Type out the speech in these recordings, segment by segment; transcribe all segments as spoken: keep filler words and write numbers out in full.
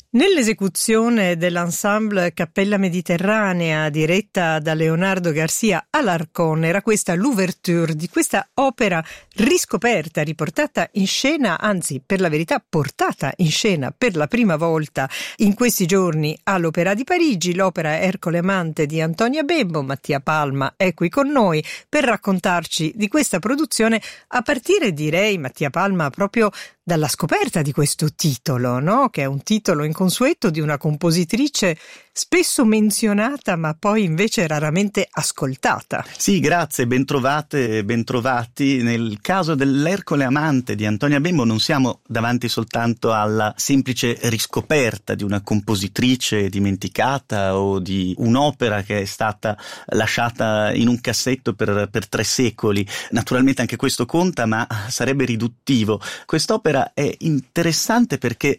Nell'esecuzione dell'ensemble Cappella Mediterranea diretta da Leonardo Garcia Alarcón era questa l'ouverture di questa opera riscoperta, riportata in scena, anzi per la verità portata in scena per la prima volta in questi giorni all'Opéra di Parigi, l'opera Ercole Amante di Antonia Bembo. Mattia Palma è qui con noi per raccontarci di questa produzione, a partire, direi, Mattia Palma, proprio dalla scoperta di questo titolo, no? Che è un titolo inconsueto di una compositrice spesso menzionata ma poi invece raramente ascoltata. Sì, grazie, bentrovate, bentrovati. Nel caso dell'Ercole Amante di Antonia Bembo non siamo davanti soltanto alla semplice riscoperta di una compositrice dimenticata o di un'opera che è stata lasciata in un cassetto per, per tre secoli. Naturalmente anche questo conta, ma sarebbe riduttivo. Quest'opera è interessante perché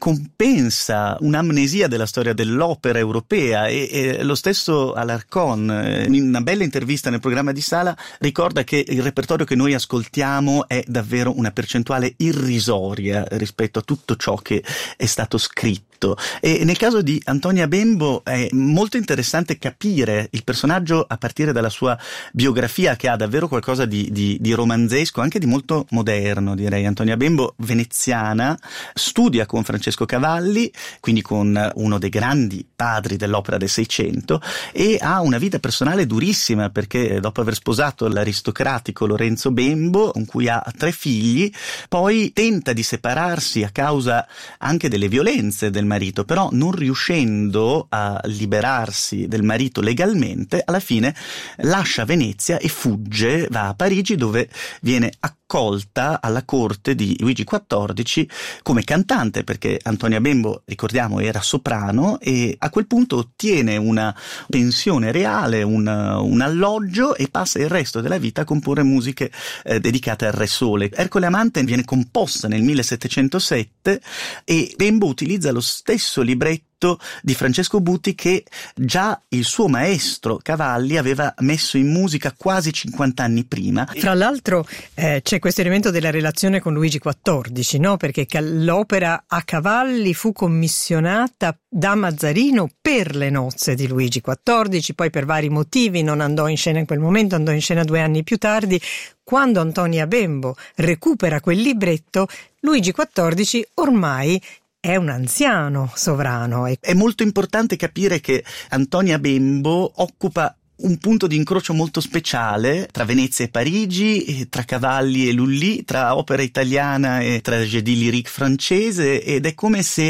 compensa un'amnesia della storia dell'opera europea e, e lo stesso Alarcón, in una bella intervista nel programma di Sala, ricorda che il repertorio che noi ascoltiamo è davvero una percentuale irrisoria rispetto a tutto ciò che è stato scritto. E nel caso di Antonia Bembo è molto interessante capire il personaggio a partire dalla sua biografia, che ha davvero qualcosa di, di, di romanzesco, anche di molto moderno, direi. Antonia Bembo, veneziana, studia con Francesco Cavalli, quindi con uno dei grandi padri dell'opera del Seicento, e ha una vita personale durissima perché dopo aver sposato l'aristocratico Lorenzo Bembo, con cui ha tre figli, poi tenta di separarsi a causa anche delle violenze del marito, però non riuscendo a liberarsi del marito legalmente, alla fine lascia Venezia e fugge, va a Parigi, dove viene accolta alla corte di Luigi quattordici come cantante, perché Antonia Bembo, ricordiamo, era soprano e a quel punto ottiene una pensione reale, un, un alloggio, e passa il resto della vita a comporre musiche eh, dedicate al Re Sole. Ercole Amante viene composta nel millesettecentosette e Bembo utilizza lo stesso libretto di Francesco Butti che già il suo maestro Cavalli aveva messo in musica quasi cinquanta anni prima. Tra l'altro eh, c'è questo elemento della relazione con Luigi quattordici, no? Perché l'opera a Cavalli fu commissionata da Mazzarino per le nozze di Luigi quattordici, poi per vari motivi non andò in scena in quel momento, andò in scena due anni più tardi. Quando Antonia Bembo recupera quel libretto, Luigi quattordici ormai è un anziano sovrano. È molto importante capire che Antonia Bembo occupa un punto di incrocio molto speciale tra Venezia e Parigi, tra Cavalli e Lully, tra opera italiana e tragédie lyrique francese, ed è come se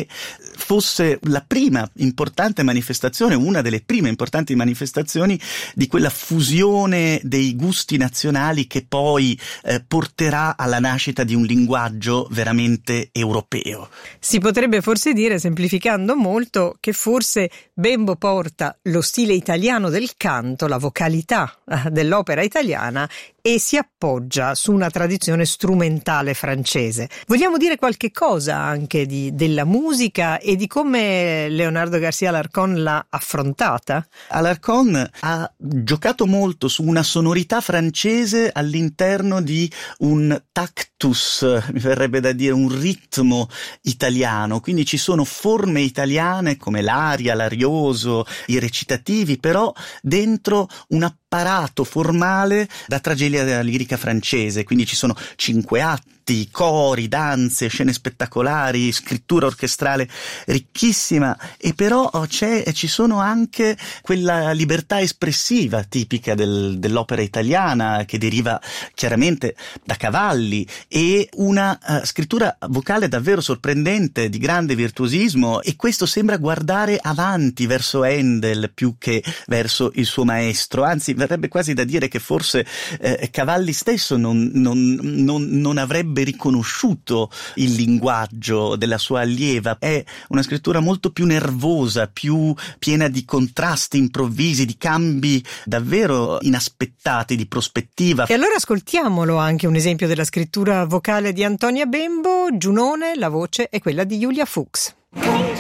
fosse la prima importante manifestazione, una delle prime importanti manifestazioni di quella fusione dei gusti nazionali che poi eh, porterà alla nascita di un linguaggio veramente europeo. Si potrebbe forse dire, semplificando molto, che forse Bembo porta lo stile italiano del canto, la vocalità dell'opera italiana, e si appoggia su una tradizione strumentale francese. Vogliamo dire qualche cosa anche di, della musica e di come Leonardo Garcia Alarcón l'ha affrontata? Alarcón ha giocato molto su una sonorità francese all'interno di un tactus, mi verrebbe da dire un ritmo italiano, quindi ci sono forme italiane come l'aria, l'arioso, i recitativi, però dentro un apparato formale da tragedia lirica francese, quindi ci sono cinque atti, cori, danze, scene spettacolari, scrittura orchestrale ricchissima, e però c'è, ci sono anche quella libertà espressiva tipica del, dell'opera italiana, che deriva chiaramente da Cavalli, e una uh, scrittura vocale davvero sorprendente, di grande virtuosismo, e questo sembra guardare avanti verso Handel più che verso il suo maestro, anzi verrebbe quasi da dire che forse eh, Cavalli stesso non, non, non, non avrebbe riconosciuto il linguaggio della sua allieva. È una scrittura molto più nervosa, più piena di contrasti improvvisi, di cambi davvero inaspettati, di prospettiva. E allora ascoltiamolo anche un esempio della scrittura vocale di Antonia Bembo. Giunone, la voce è quella di Julia Fuchs.